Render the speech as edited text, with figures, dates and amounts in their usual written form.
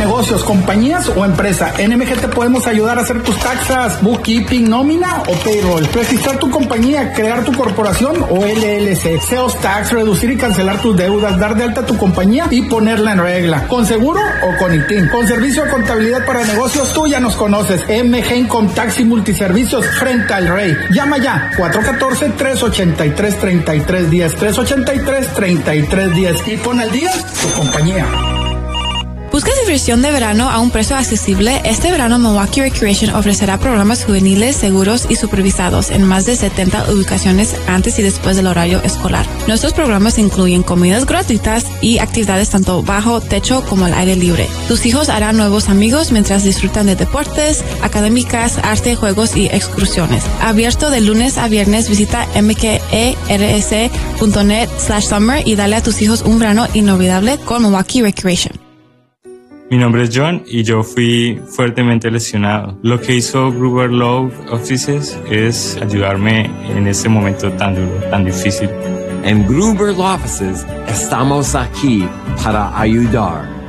negocios, compañías o empresa. En MG te podemos ayudar a hacer tus taxas, bookkeeping, nómina o payroll, registrar tu compañía, crear tu corporación o LLC, sales tax, reducir y cancelar tus deudas, dar de alta tu compañía y ponerla en regla, con seguro o con ITIN. Con servicio de contabilidad para negocios, tú ya nos conoces. MG Income Tax y Multiservicios frente al Rey. Llama ya, 414-383-3310, 383-3310 y pon al día tu compañía. ¿Buscas diversión de verano a un precio accesible? Este verano Milwaukee Recreation ofrecerá programas juveniles seguros y supervisados en más de 70 ubicaciones antes y después del horario escolar. Nuestros programas incluyen comidas gratuitas y actividades tanto bajo techo como al aire libre. Tus hijos harán nuevos amigos mientras disfrutan de deportes, académicas, arte, juegos y excursiones. Abierto de lunes a viernes, visita mkers.net/summer y dale a tus hijos un verano inolvidable con Milwaukee Recreation. Mi nombre es John y yo fui fuertemente lesionado. Lo que hizo Gruber Law Offices es ayudarme en este momento tan duro, tan difícil. En Gruber Law Offices estamos aquí para ayudar.